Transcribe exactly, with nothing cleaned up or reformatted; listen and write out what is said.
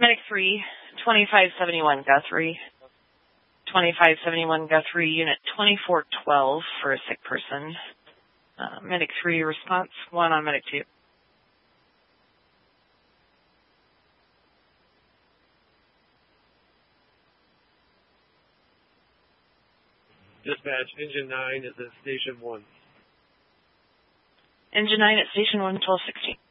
Medic three, twenty-five seventy-one Guthrie. twenty-five seventy-one Guthrie, Unit twenty-four twelve for a sick person. Uh, Medic three response, one on Medic two. Dispatch, Engine nine is at Station one. Engine nine at Station one, twelve sixteen.